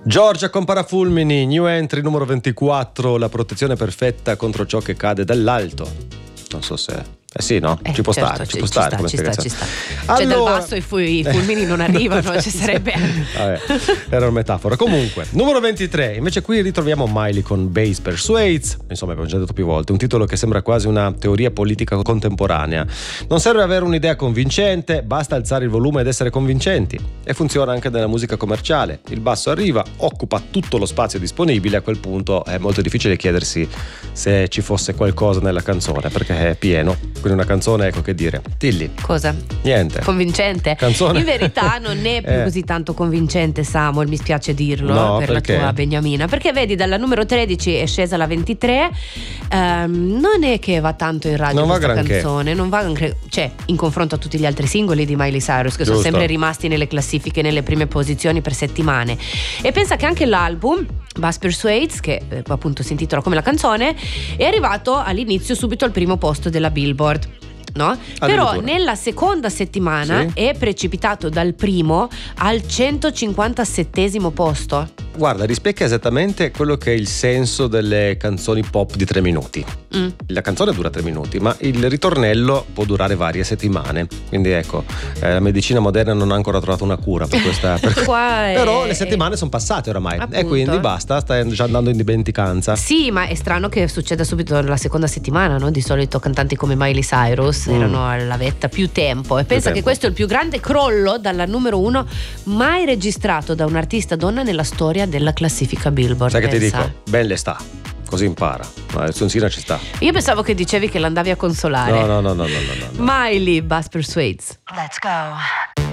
Giorgia con Parafulmini, new entry numero 24, la protezione perfetta contro ciò che cade dall'alto. Non so se... sì, no? Ci può certo, stare, ci può stare come spiegazione. Cioè dal basso i fulmini non arrivano, ci sarebbe... Vabbè, era una metafora. Comunque, numero 23, invece qui ritroviamo Miley con Bass Persuades. Insomma, abbiamo già detto più volte, un titolo che sembra quasi una teoria politica contemporanea. Non serve avere un'idea convincente, basta alzare il volume ed essere convincenti. E funziona anche nella musica commerciale. Il basso arriva, occupa tutto lo spazio disponibile, a quel punto è molto difficile chiedersi se ci fosse qualcosa nella canzone, perché è pieno. Quindi una canzone, ecco, che dire. Tilly. Cosa? Niente. Convincente? Canzone. In verità non è più così tanto convincente, Samuel, mi spiace dirlo, no, per perché? la tua Beniamina. Perché vedi, dalla numero 13 è scesa la 23, non è che va tanto in radio non questa va canzone, non va cioè in confronto a tutti gli altri singoli di Miley Cyrus, che sono sempre rimasti nelle classifiche, nelle prime posizioni per settimane. E pensa che anche l'album Bass Persuades, che appunto si intitola come la canzone, è arrivato all'inizio subito al primo posto della Billboard, no? Però nella seconda settimana è precipitato dal primo al 157° posto. Guarda, rispecchia esattamente quello che è il senso delle canzoni pop di 3 minuti. La canzone dura 3 minuti, ma il ritornello può durare varie settimane. Quindi ecco, la medicina moderna non ha ancora trovato una cura per questa. Però le settimane sono passate oramai, appunto. E quindi basta, sta già andando in dimenticanza. Sì, ma è strano che succeda subito la seconda settimana, no? Di solito cantanti come Miley Cyrus erano alla vetta più tempo. E pensa che questo è il più grande crollo dalla numero 1 mai registrato da un artista donna nella storia della classifica Billboard. Sai che ti dico? Ben le sta, così impara. Il sonzina ci sta. Io pensavo che dicevi che l'andavi a consolare. No. Miley, Bass Persuades. Let's go.